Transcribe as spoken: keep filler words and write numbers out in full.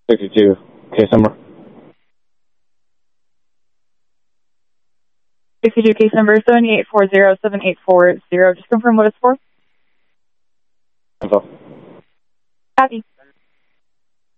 sixty-two. Case number. sixty-two, case number seven eight four zero seven eight four zero. Just confirm what it's for. Info. Copy.